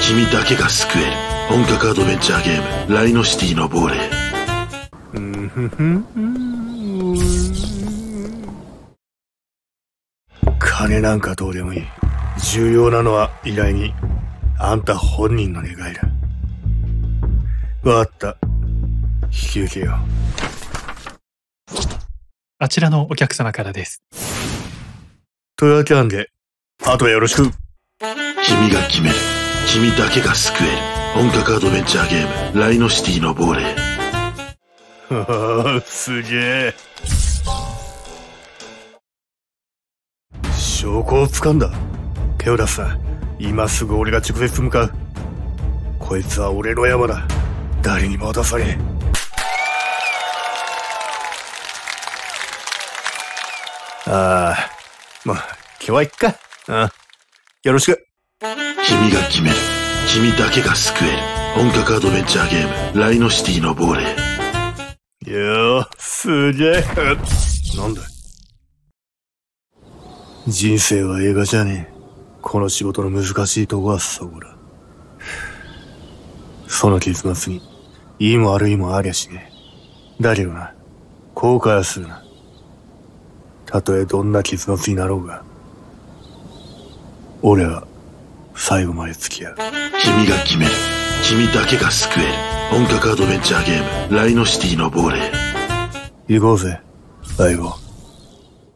君だけが救える本格アドベンチャーゲームライノシティの亡霊。 金なんかどうでもいい。重要なのは依頼人、あんた本人の願いだ。わかった。引き受けよう。 あちらのお客様からです。 というわけなんで、あとはよろしく。 君が決める。君だけが救える本格アドベンチャーゲームライノシティの亡霊。 すげえ。証拠をつかんだ。手を出すな。今すぐ俺が直接向かう。こいつは俺の山だ。誰にも渡さねえ。まあ今日は行っか。よろしく。 君が決める。君だけが救える本格アドベンチャーゲームライノシティの亡霊。 よー、すげえ。なんだ。人生は映画じゃねえ。この仕事の難しいとこはそこだ。その結末にいいも悪いもありゃしねえ。だけどな、後悔はするな。たとえどんな結末になろうが、俺は最後まで付き合う。 君が決める。君だけが救える本格アドベンチャーゲームライノシティの亡霊。 行こうぜ、相棒。